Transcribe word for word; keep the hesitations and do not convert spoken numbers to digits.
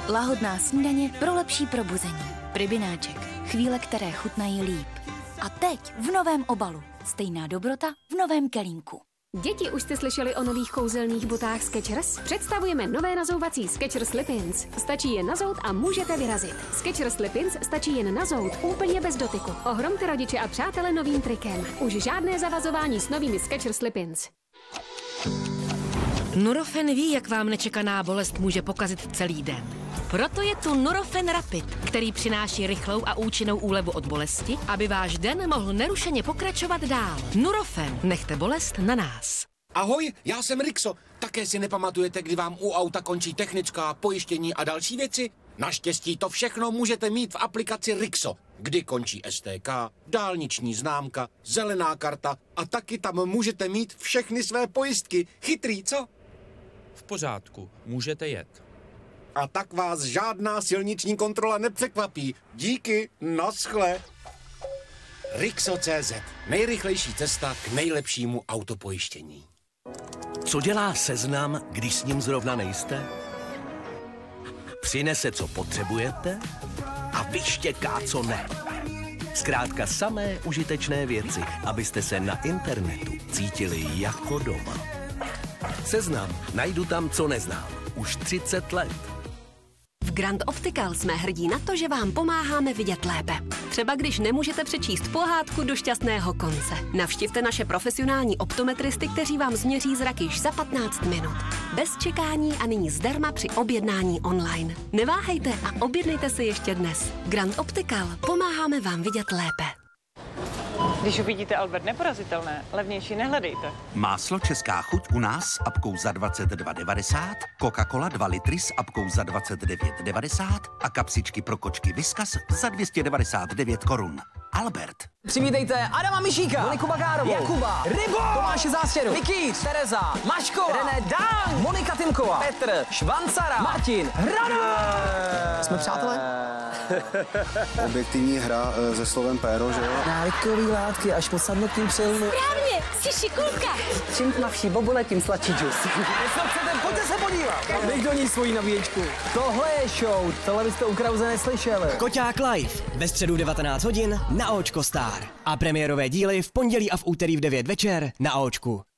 Lahodná snídaně pro lepší probuzení. Pribináček. Chvíle, které chutnají líp. A teď v novém obalu. Stejná dobrota v novém kelímku. Děti, už jste slyšeli o nových kouzelných botách Skechers? Představujeme nové nazouvací Skechers Slip-ins. Stačí jen nazout a můžete vyrazit. Skechers Slip-ins stačí jen nazout, úplně bez dotyku. Ohromte rodiče a přátele novým trikem. Už žádné zavazování s novými Skechers Slip-ins. Nurofen ví, jak vám nečekaná bolest může pokazit celý den. Proto je tu Nurofen Rapid, který přináší rychlou a účinnou úlevu od bolesti, aby váš den mohl nerušeně pokračovat dál. Nurofen, nechte bolest na nás. Ahoj, já jsem Rixo. Také si nepamatujete, kdy vám u auta končí technická, pojištění a další věci? Naštěstí to všechno můžete mít v aplikaci Rixo, kdy končí S T K, dálniční známka, zelená karta a taky tam můžete mít všechny své pojistky. Chytrý, co? V pořádku, můžete jet. A tak vás žádná silniční kontrola nepřekvapí. Díky, naschle. Rixo tečka cé zet. Nejrychlejší cesta k nejlepšímu autopojištění. Co dělá Seznam, když s ním zrovna nejste? Přinese, co potřebujete a vyštěká, co ne. Zkrátka samé užitečné věci, abyste se na internetu cítili jako doma. Seznam. Najdu tam, co neznám. Už třicet let. V Grand Optical jsme hrdí na to, že vám pomáháme vidět lépe. Třeba když nemůžete přečíst pohádku do šťastného konce. Navštivte naše profesionální optometristy, kteří vám změří zrak již za patnáct minut. Bez čekání a nyní zdarma při objednání online. Neváhejte a objednejte se ještě dnes. Grand Optical. Pomáháme vám vidět lépe. Když uvidíte Albert neporazitelné, levnější nehledejte. Máslo Česká chuť u nás s apkou za dvacet dva devadesát, Coca-Cola dva litry s apkou za dvacet devět devadesát a kapsičky pro kočky Whiskas za dvě stě devadesát devět korun. Albert. Přivítejte Adama Mišíka, Moniku Bagárovou, Jakuba, Rybo, Tomáše Zástěru, Mikýř, Tereza, Maškova, René Dang, Monika Timková, Petr, Švancara, Martin, Hrano. Jsme přátelé? Objektivní hra se slovem péro, že jo? Návykový látky až po sadnutým přilnu. Správně, jsi šikulka. Čím tmavší bobule, tím sladší džus. Jestli chcete, pojďte se podívat. Dej do ní svoji nabíječku. Tohle je show, tohle byste u Krause neslyšeli. Koťák Live ve středu devatenáct hodin na Aočko Star. A premiérové díly v pondělí a v úterý v devět večer na Aočku.